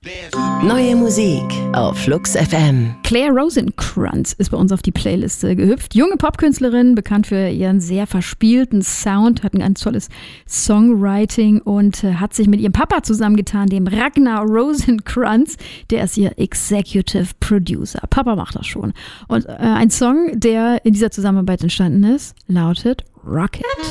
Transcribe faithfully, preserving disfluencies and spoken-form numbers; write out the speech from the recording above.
Neue Musik auf Flux F M. Claire Rosencrantz ist bei uns auf die Playliste gehüpft. Junge Popkünstlerin, bekannt für ihren sehr verspielten Sound, hat ein ganz tolles Songwriting und äh, hat sich mit ihrem Papa zusammengetan, dem Ragnar Rosencrantz. Der ist ihr Executive Producer. Papa macht das schon. Und äh, ein Song, der in dieser Zusammenarbeit entstanden ist, lautet Rocket.